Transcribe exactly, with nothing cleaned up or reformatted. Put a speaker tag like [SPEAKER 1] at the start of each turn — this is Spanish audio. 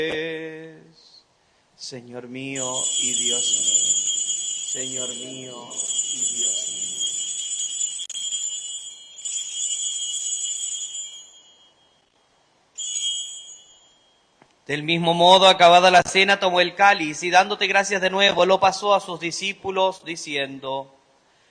[SPEAKER 1] Señor mío y Dios mío, Señor mío y Dios mío. Del mismo modo, acabada la cena, tomó el cáliz y dándote gracias de nuevo, lo pasó a sus discípulos, diciendo: